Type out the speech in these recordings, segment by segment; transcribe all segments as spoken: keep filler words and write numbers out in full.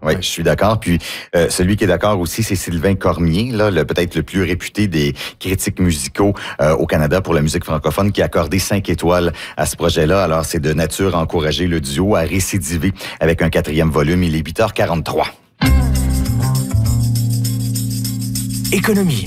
Oui, je suis d'accord. Puis euh, celui qui est d'accord aussi, c'est Sylvain Cormier, là, le, peut-être le plus réputé des critiques musicaux euh, au Canada pour la musique francophone, qui a accordé cinq étoiles à ce projet-là. Alors, c'est de nature à encourager le duo à récidiver avec un quatrième volume. Il est huit heures quarante-trois. Économie.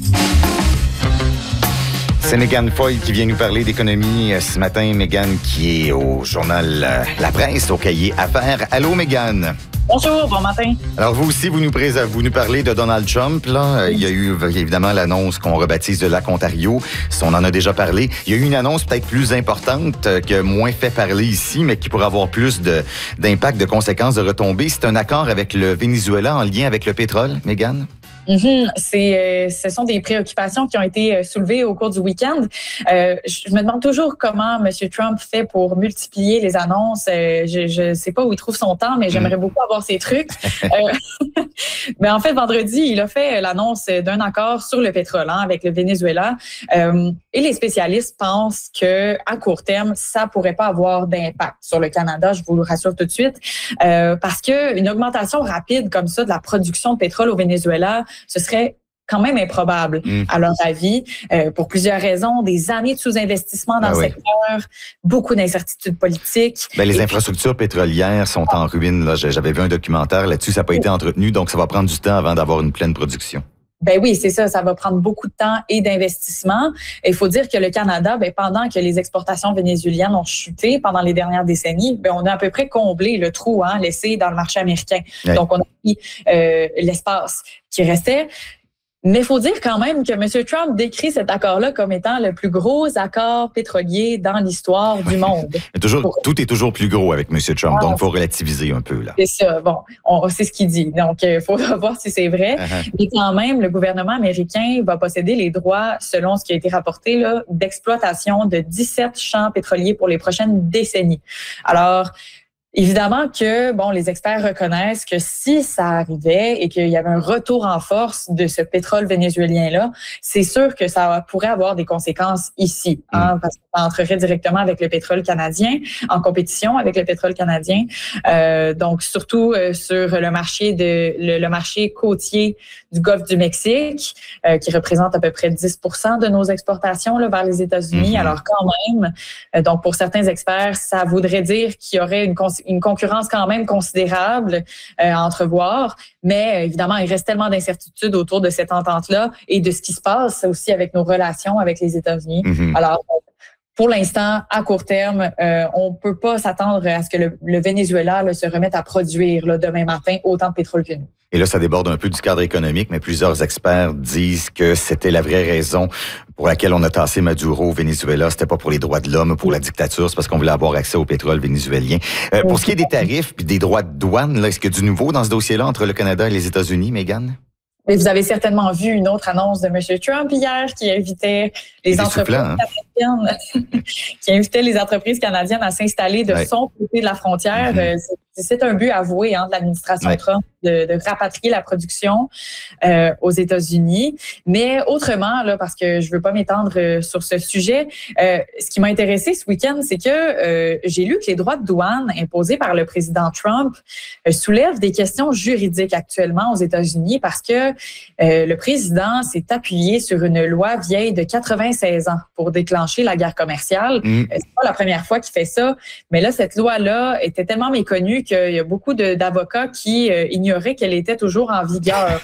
C'est Mégane Foy qui vient nous parler d'économie ce matin. Mégane qui est au journal euh, La Presse, au cahier Affaires. Allô, Mégane. Bonjour, bon matin. Alors, vous aussi, vous nous, pré- vous nous parlez de Donald Trump. Là. Oui. Il y a eu évidemment l'annonce qu'on rebaptise de Lac Ontario. On en a déjà parlé. Il y a eu une annonce peut-être plus importante, qui a moins fait parler ici, mais qui pourrait avoir plus de, d'impact, de conséquences, de retombées. C'est un accord avec le Venezuela en lien avec le pétrole, Mégane? Mm-hmm. C'est, euh, ce sont des préoccupations qui ont été soulevées au cours du week-end. Euh, je me demande toujours comment M. Trump fait pour multiplier les annonces. Euh, je ne sais pas où il trouve son temps, mais j'aimerais mm. beaucoup avoir ces trucs. euh, mais en fait, vendredi, il a fait l'annonce d'un accord sur le pétrole hein, avec le Venezuela. Euh, et les spécialistes pensent que à court terme, ça pourrait pas avoir d'impact sur le Canada. Je vous le rassure tout de suite, euh, parce que une augmentation rapide comme ça de la production de pétrole au Venezuela, ce serait quand même improbable, mmh. à leur avis, euh, pour plusieurs raisons. Des années de sous-investissement dans ah le oui. secteur, beaucoup d'incertitudes politiques. Ben, les Et infrastructures puis... pétrolières sont en ruine. Là. J'avais vu un documentaire là-dessus, ça n'a pas été entretenu, donc ça va prendre du temps avant d'avoir une pleine production. Ben oui, c'est ça. Ça va prendre beaucoup de temps et d'investissement. Il faut dire que le Canada, ben pendant que les exportations vénézuéliennes ont chuté pendant les dernières décennies, ben on a à peu près comblé le trou hein, laissé dans le marché américain. Oui. Donc, on a pris euh, l'espace qui restait. Mais il faut dire quand même que M. Trump décrit cet accord-là comme étant le plus gros accord pétrolier dans l'histoire du monde. Mais toujours, Pour... Tout est toujours plus gros avec M. Trump, ah, donc il faut relativiser un peu. Là. C'est ça, bon, on, c'est ce qu'il dit. Donc, il faut voir si c'est vrai. Uh-huh. Mais quand même, le gouvernement américain va posséder les droits, selon ce qui a été rapporté, là, d'exploitation de dix-sept champs pétroliers pour les prochaines décennies. Alors, évidemment que, bon, les experts reconnaissent que si ça arrivait et qu'il y avait un retour en force de ce pétrole vénézuélien-là, c'est sûr que ça pourrait avoir des conséquences ici, hein, mm. parce que ça entrerait directement avec le pétrole canadien, en compétition avec le pétrole canadien. Euh, donc, surtout euh, sur le marché de le, le marché côtier du Golfe du Mexique, euh, qui représente à peu près dix pour cent de nos exportations là, vers les États-Unis. Mm-hmm. Alors, quand même, euh, donc pour certains experts, ça voudrait dire qu'il y aurait une cons- une concurrence quand même considérable euh, à entrevoir, mais évidemment, il reste tellement d'incertitudes autour de cette entente-là et de ce qui se passe aussi avec nos relations avec les États-Unis. Mm-hmm. Alors, pour l'instant, à court terme, euh, on peut pas s'attendre à ce que le, le Venezuela là, se remette à produire là, demain matin autant de pétrole que nous. Et là, ça déborde un peu du cadre économique, mais plusieurs experts disent que c'était la vraie raison pour laquelle on a tassé Maduro au Venezuela. C'était pas pour les droits de l'homme, pour la dictature, c'est parce qu'on voulait avoir accès au pétrole vénézuélien. Euh, pour ce qui est des tarifs puis des droits de douane, là, est-ce qu'il y a du nouveau dans ce dossier-là entre le Canada et les États-Unis, Mégane? Mais vous avez certainement vu une autre annonce de M. Trump hier qui invitait les des entreprises hein? canadiennes, qui invitait les entreprises canadiennes à s'installer de ouais. son côté de la frontière. Mm-hmm. C'est, c'est un but avoué hein, de l'administration ouais. Trump de, de rapatrier la production euh, aux États-Unis. Mais autrement, là, parce que je veux pas m'étendre euh, sur ce sujet, euh, ce qui m'a intéressé ce week-end, c'est que euh, j'ai lu que les droits de douane imposés par le président Trump euh, soulèvent des questions juridiques actuellement aux États-Unis parce que euh, le président s'est appuyé sur une loi vieille de quatre-vingt-seize ans pour déclencher la guerre commerciale. Mm. Euh, c'est pas la première fois qu'il fait ça, mais là, cette loi-là était tellement méconnue qu'il y a beaucoup de, d'avocats qui euh, ignoraient qu'elle était toujours en vigueur.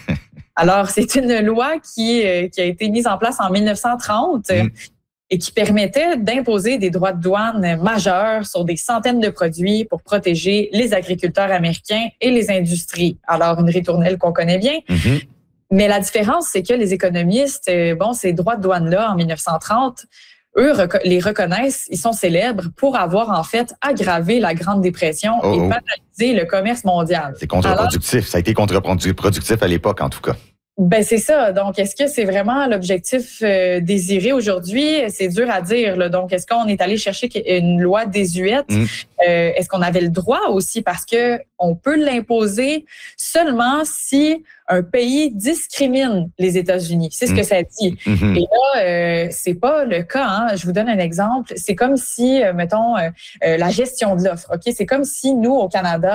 Alors, c'est une loi qui, euh, qui a été mise en place en dix-neuf cent trente mm. et qui permettait d'imposer des droits de douane majeurs sur des centaines de produits pour protéger les agriculteurs américains et les industries. Alors, une ritournelle qu'on connaît bien. Mm-hmm. Mais la différence, c'est que les économistes, bon, ces droits de douane-là, en dix-neuf cent trente, eux les reconnaissent, ils sont célèbres pour avoir en fait aggravé la Grande Dépression oh, et banalisé le commerce mondial. C'est contre-productif. Alors, ça a été contre-productif à l'époque, en tout cas. Ben c'est ça. Donc, est-ce que c'est vraiment l'objectif euh, désiré aujourd'hui? C'est dur à dire. Là. Donc, est-ce qu'on est allé chercher une loi désuète? Mm. Euh, est-ce qu'on avait le droit aussi? Parce que on peut l'imposer seulement si un pays discrimine les États-Unis. C'est ce mm. que ça dit. Mm-hmm. Et là, euh, c'est pas le cas. Hein. Je vous donne un exemple. C'est comme si, euh, mettons, euh, euh, la gestion de l'offre. Ok, c'est comme si nous, au Canada,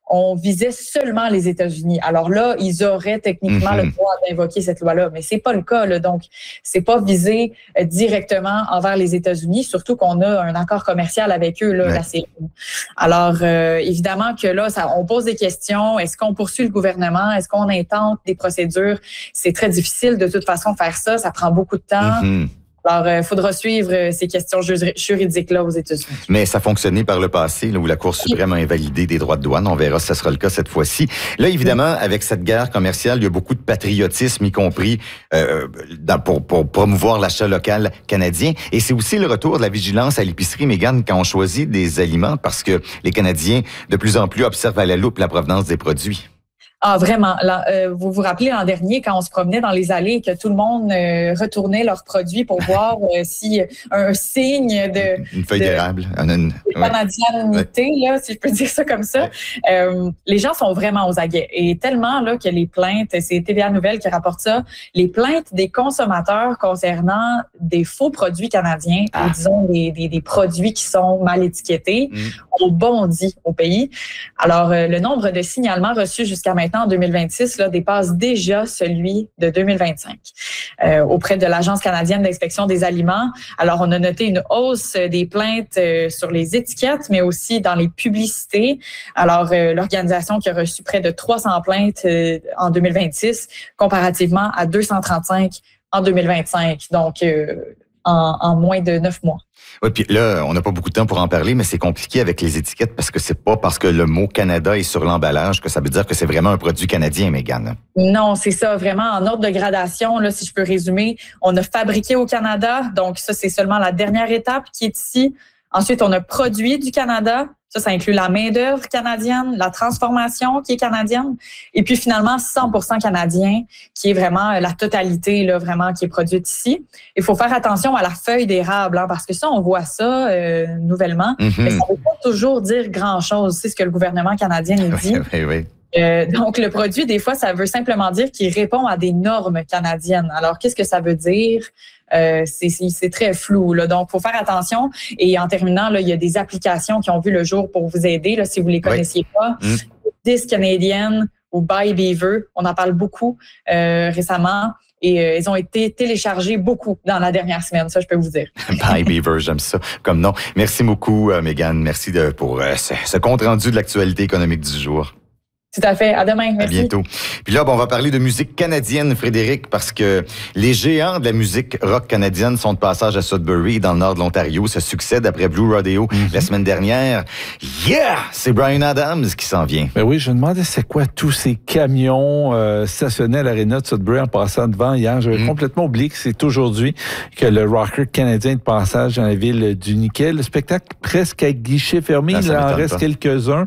on visait seulement les États-Unis. Alors là, ils auraient techniquement mm-hmm. le droit d'invoquer cette loi-là, mais c'est pas le cas, là. Donc, c'est pas visé euh, directement envers les États-Unis, surtout qu'on a un accord commercial avec eux, là, ouais. la C E N. Alors, euh, évidemment que là, ça, on pose des questions. Est-ce qu'on poursuit le gouvernement? Est-ce qu'on intente des procédures? C'est très difficile de toute façon faire ça. Ça prend beaucoup de temps. Mm-hmm. Alors, il euh, faudra suivre euh, ces questions juridiques-là aux États-Unis. Mais ça fonctionnait par le passé, là, où la Cour suprême a invalidé des droits de douane. On verra si ça sera le cas cette fois-ci. Là, évidemment, avec cette guerre commerciale, il y a beaucoup de patriotisme, y compris euh, dans, pour, pour promouvoir l'achat local canadien. Et c'est aussi le retour de la vigilance à l'épicerie, Mégane, quand on choisit des aliments, parce que les Canadiens, de plus en plus, observent à la loupe la provenance des produits. Ah, vraiment. Là, euh, vous vous rappelez l'an dernier, quand on se promenait dans les allées, que tout le monde euh, retournait leurs produits pour voir euh, si un signe de... Une feuille d'érable. Une, de canadianité, ouais. là, si je peux dire ça comme ça. Ouais. Euh, les gens sont vraiment aux aguets. Et tellement là que les plaintes, c'est T V A Nouvelles qui rapporte ça, les plaintes des consommateurs concernant des faux produits canadiens, ah. ou disons des, des, des produits qui sont mal étiquetés, mm. ont bondi au pays. Alors, euh, le nombre de signalements reçus jusqu'à maintenant, en deux mille vingt-six, là, dépasse déjà celui de deux mille vingt-cinq euh, auprès de l'Agence canadienne d'inspection des aliments. Alors, on a noté une hausse des plaintes euh, sur les étiquettes, mais aussi dans les publicités. Alors, euh, l'organisation qui a reçu près de trois cents plaintes euh, en deux mille vingt-six, comparativement à deux cent trente-cinq en deux mille vingt-cinq. Donc, euh, en, en moins de neuf mois. Oui, puis là, on n'a pas beaucoup de temps pour en parler, mais c'est compliqué avec les étiquettes parce que c'est pas parce que le mot Canada est sur l'emballage que ça veut dire que c'est vraiment un produit canadien, Mégane. Non, c'est ça, vraiment en ordre de gradation, là, si je peux résumer. On a fabriqué au Canada, donc ça, c'est seulement la dernière étape qui est ici. Ensuite, on a produit du Canada. Ça, ça inclut la main-d'œuvre canadienne, la transformation qui est canadienne, et puis finalement cent pour cent canadien, qui est vraiment la totalité là, vraiment qui est produite ici. Il faut faire attention à la feuille d'érable, hein, parce que ça, on voit ça euh, nouvellement, mm-hmm. mais ça ne veut pas toujours dire grand-chose. C'est ce que le gouvernement canadien nous dit. Oui, oui, oui. Euh, donc, le produit, des fois, ça veut simplement dire qu'il répond à des normes canadiennes. Alors, qu'est-ce que ça veut dire? Euh, c'est, c'est, c'est très flou, là. Donc, il faut faire attention. Et en terminant, là, il y a des applications qui ont vu le jour pour vous aider, là, si vous ne les connaissiez oui. pas. Mm. This Canadian ou Buy Beaver, on en parle beaucoup euh, récemment. Et euh, ils ont été téléchargés beaucoup dans la dernière semaine, ça, je peux vous dire. Buy Beaver, j'aime ça comme nom. Merci beaucoup, euh, Mégane. Merci de, pour euh, ce, ce compte-rendu de l'actualité économique du jour. Tout à fait. À demain. Merci. À bientôt. Puis là, bon, on va parler de musique canadienne, Frédéric, parce que les géants de la musique rock canadienne sont de passage à Sudbury, dans le nord de l'Ontario. Ça succède après Blue Rodeo mm-hmm. la semaine dernière. Yeah! C'est Bryan Adams qui s'en vient. Ben oui, je me demandais c'est quoi tous ces camions euh, stationnés à l'aréna de Sudbury en passant devant hier. J'avais mm. complètement oublié que c'est aujourd'hui que le rocker canadien est de passage dans la ville du Nickel. Le spectacle presque à guichet fermé. Ah, il en reste pas. quelques-uns.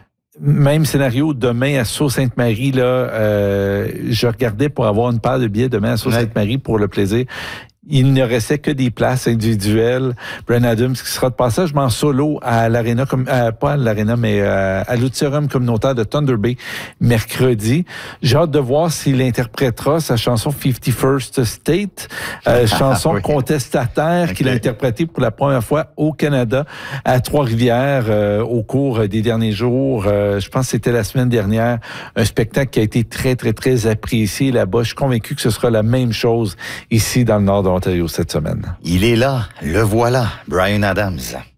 Même scénario demain à Sault-Sainte-Marie, là, euh, je regardais pour avoir une paire de billets demain à Sault-Sainte-Marie pour le plaisir. Il ne restait que des places individuelles. Bryan Adams qui sera de passage en solo à l'aréna, comme euh, pas à l'aréna, mais euh, à l'auditorium communautaire de Thunder Bay mercredi. J'ai hâte de voir s'il interprétera sa chanson fifty-first State, euh, chanson oui. contestataire okay. qu'il a interprétée pour la première fois au Canada à Trois-Rivières euh, au cours des derniers jours. Euh, je pense que c'était la semaine dernière. Un spectacle qui a été très, très, très apprécié là-bas. Je suis convaincu que ce sera la même chose ici dans le nord de Ontario cette semaine. Il est là, le voilà, Bryan Adams.